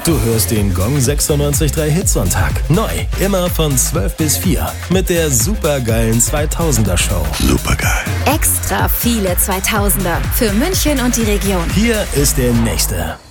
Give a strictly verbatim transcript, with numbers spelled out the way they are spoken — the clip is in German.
Du hörst den Gong sechsundneunzig Komma drei Hitsonntag. Neu, immer von zwölf bis vier. Mit der supergeilen zweitausender Show. Supergeil. Extra viele zweitausender für München und die Region. Hier ist der nächste.